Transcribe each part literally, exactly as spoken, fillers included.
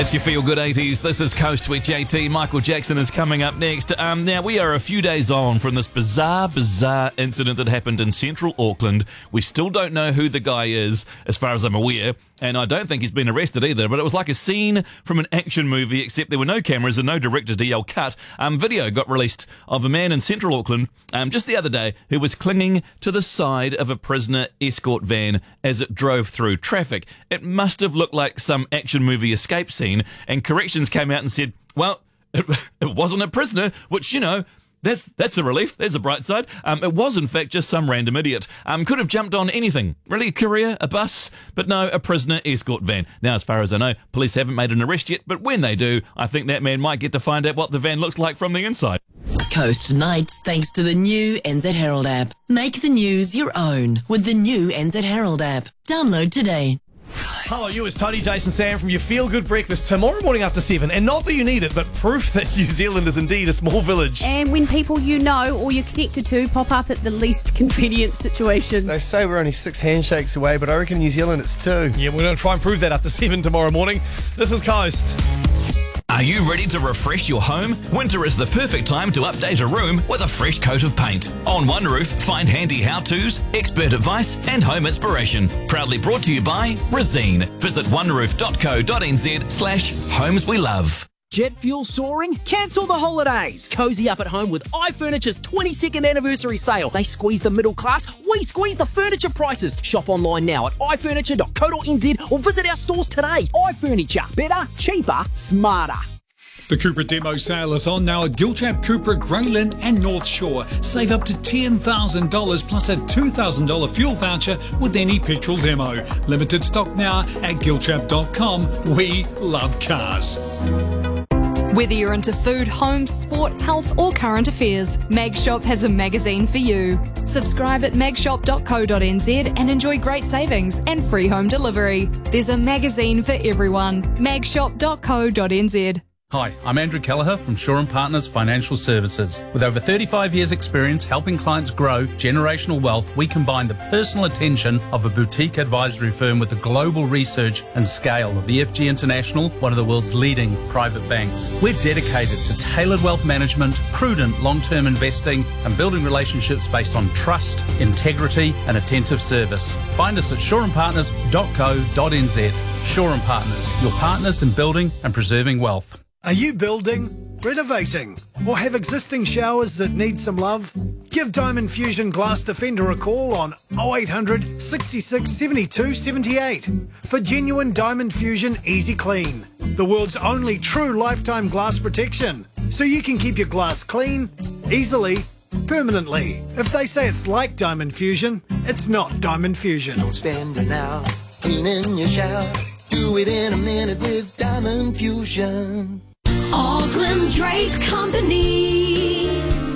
It's your Feel Good eighties. This is Coast with J T. Michael Jackson is coming up next. Um, now, we are a few days on from this bizarre, bizarre incident that happened in central Auckland. We still don't know who the guy is, as far as I'm aware, and I don't think he's been arrested either, but it was like a scene from an action movie, except there were no cameras and no director to yell cut. Um, video got released of a man in central Auckland um, just the other day who was clinging to the side of a prisoner escort van as it drove through traffic. It must have looked like some action movie escape scene. And corrections came out and said, well, it, it wasn't a prisoner, which, you know, that's that's a relief. There's a bright side. Um, it was, in fact, just some random idiot. Um, could have jumped on anything. Really, a courier, a bus, but no, a prisoner escort van. Now, as far as I know, police haven't made an arrest yet, but when they do, I think that man might get to find out what the van looks like from the inside. Coast Nights thanks to the new N Z Herald app. Make the news your own with the new N Z Herald app. Download today. Hello, you. It's Tony, Jason, Sam from your Feel Good Breakfast tomorrow morning after seven. And not that you need it, but proof that New Zealand is indeed a small village. And when people you know or you're connected to pop up at the least convenient situation. They say we're only six handshakes away, but I reckon New Zealand it's two. Yeah, we're going to try and prove that after seven tomorrow morning. This is Coast. Are you ready to refresh your home? Winter is the perfect time to update a room with a fresh coat of paint. On One Roof, find handy how-tos, expert advice and home inspiration. Proudly brought to you by Resene. Visit oneroof.co.nz slash homes we love. Jet fuel soaring? Cancel the holidays. Cozy up at home with iFurniture's twenty-second anniversary sale. They squeeze the middle class, we squeeze the furniture prices. Shop online now at i furniture dot co dot n z or visit our stores today. iFurniture. Better, cheaper, smarter. The Cupra demo sale is on now at Giltrap, Cupra, Grey Lynn and North Shore. Save up to ten thousand dollars plus a two thousand dollars fuel voucher with any petrol demo. Limited stock now at giltrap dot com. We love cars. Whether you're into food, home, sport, health or current affairs, Magshop has a magazine for you. Subscribe at magshop dot co dot n z and enjoy great savings and free home delivery. There's a magazine for everyone. magshop dot co dot n z. Hi, I'm Andrew Kelleher from Shaw and Partners Financial Services. With over thirty-five years experience helping clients grow generational wealth, we combine the personal attention of a boutique advisory firm with the global research and scale of E F G International, one of the world's leading private banks. We're dedicated to tailored wealth management, prudent long-term investing and building relationships based on trust, integrity and attentive service. Find us at shaw and partners dot co dot n z. Shaw and Partners, your partners in building and preserving wealth. Are you building, renovating, or have existing showers that need some love? Give Diamond Fusion Glass Defender a call on oh eight hundred, sixty-six, seventy-two, seventy-eight for genuine Diamond Fusion Easy Clean, the world's only true lifetime glass protection, so you can keep your glass clean, easily, permanently. If they say it's like Diamond Fusion, it's not Diamond Fusion. Don't spend an hour cleaning your shower. Do it in a minute with Diamond Fusion. Auckland Drape Company.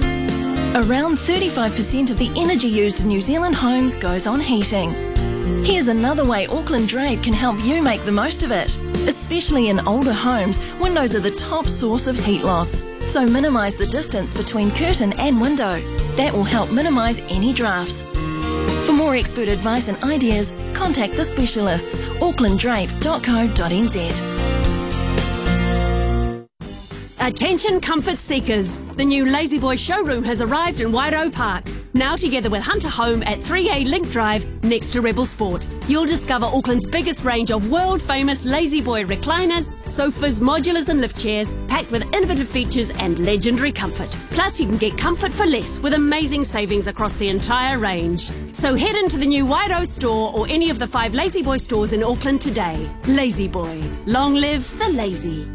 Around thirty-five percent of the energy used in New Zealand homes goes on heating. Here's another way Auckland Drape can help you make the most of it. Especially in older homes, windows are the top source of heat loss. So minimise the distance between curtain and window. That will help minimise any drafts. For more expert advice and ideas, contact the specialists. auckland drape dot co dot n z. Attention comfort seekers. The new Lazy Boy showroom has arrived in Wairau Park. Now together with Hunter Home at three A Link Drive next to Rebel Sport. You'll discover Auckland's biggest range of world famous Lazy Boy recliners, sofas, modulars and lift chairs packed with innovative features and legendary comfort. Plus you can get comfort for less with amazing savings across the entire range. So head into the new Wairau store or any of the five Lazy Boy stores in Auckland today. Lazy Boy. Long live the lazy.